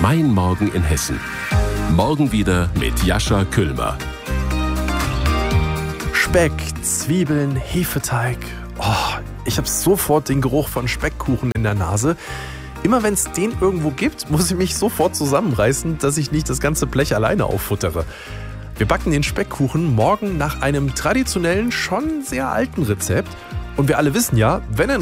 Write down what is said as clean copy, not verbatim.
Mein Morgen in Hessen. Morgen wieder mit Jascha Küllmer. Speck, Zwiebeln, Hefeteig. Oh, ich habe sofort den Geruch von Speckkuchen in der Nase. Immer wenn es den irgendwo gibt, muss ich mich sofort zusammenreißen, dass ich nicht das ganze Blech alleine auffuttere. Wir backen den Speckkuchen morgen nach einem traditionellen, schon sehr alten Rezept. Und wir alle wissen ja, wenn ein